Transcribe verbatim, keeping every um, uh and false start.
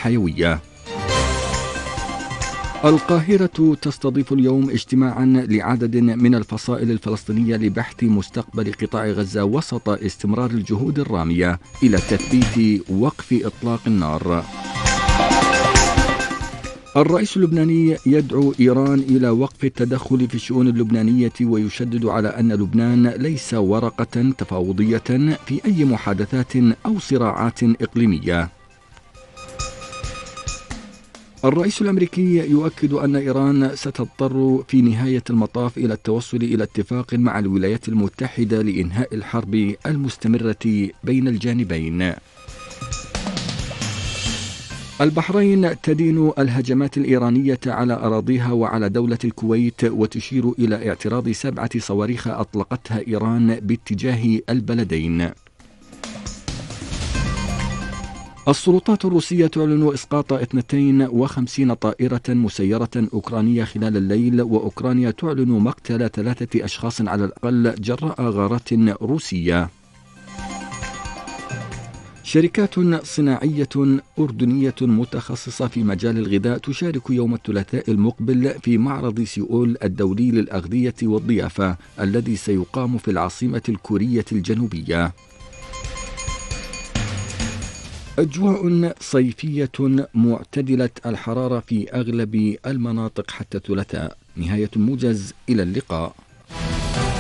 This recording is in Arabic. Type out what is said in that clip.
الحيوية. القاهرة تستضيف اليوم اجتماعا لعدد من الفصائل الفلسطينية لبحث مستقبل قطاع غزة وسط استمرار الجهود الرامية إلى تثبيت وقف إطلاق النار. الرئيس اللبناني يدعو إيران إلى وقف التدخل في الشؤون اللبنانية ويشدد على أن لبنان ليس ورقة تفاوضية في أي محادثات أو صراعات إقليمية. الرئيس الأمريكي يؤكد أن إيران ستضطر في نهاية المطاف إلى التوصل إلى اتفاق مع الولايات المتحدة لإنهاء الحرب المستمرة بين الجانبين. البحرين تدين الهجمات الإيرانية على أراضيها وعلى دولة الكويت وتشير إلى اعتراض سبعة صواريخ أطلقتها إيران باتجاه البلدين. السلطات الروسية تعلن إسقاط اثنتين وخمسين طائرة مسيرة أوكرانية خلال الليل، وأوكرانيا تعلن مقتل ثلاثة أشخاص على الأقل جراء غارات روسية. شركات صناعية أردنية متخصصة في مجال الغذاء تشارك يوم الثلاثاء المقبل في معرض سيول الدولي للأغذية والضيافة الذي سيقام في العاصمة الكورية الجنوبية. أجواء صيفية معتدلة الحرارة في أغلب المناطق حتى الثلاثاء. نهاية الموجز، إلى اللقاء.